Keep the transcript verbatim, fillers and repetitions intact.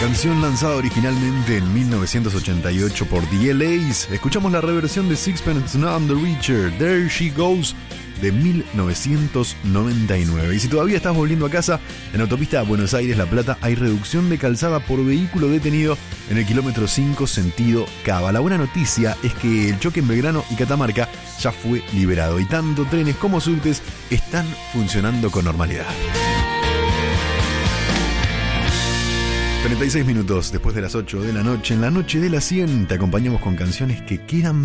Canción lanzada originalmente en mil novecientos ochenta y ocho por The L A's. Escuchamos la reversión de Sixpence None the Richer, There She Goes, de mil novecientos noventa y nueve. Y si todavía estás volviendo a casa, en autopista Buenos Aires-La Plata hay reducción de calzada por vehículo detenido en el kilómetro cinco sentido Cava. La buena noticia es que el choque en Belgrano y Catamarca ya fue liberado y tanto trenes como subtes están funcionando con normalidad. treinta y seis minutos después de las ocho de la noche, en la noche de la cien, te acompañamos con canciones que quedan